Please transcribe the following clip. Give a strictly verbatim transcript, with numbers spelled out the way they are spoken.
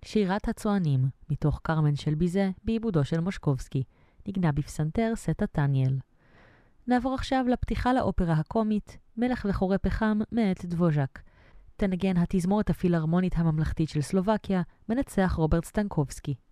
שירת הצוענים, מתוך קרמן של ביזה, בעיבודו של מושקובסקי, נגנה בפסנתר סטה טניאל. נעבור עכשיו לפתיחה לאופרה הקומית, מלך וחורי פחם מאת דבוז'ק. תנגן התזמורת הפילהרמונית הממלכתית של סלובקיה, מנצח רוברט סטנקובסקי.